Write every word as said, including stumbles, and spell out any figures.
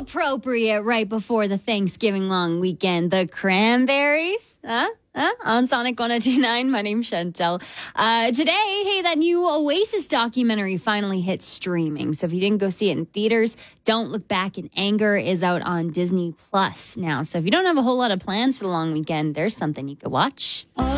appropriate right before the Thanksgiving long weekend. The Cranberries, huh? Huh? On Sonic one oh two point nine. My name's Chantel. Uh, today, hey, that new Oasis documentary finally hit streaming. So if you didn't go see it in theaters, Don't Look Back in Anger is out on Disney Plus now. So if you don't have a whole lot of plans for the long weekend, there's something you could watch.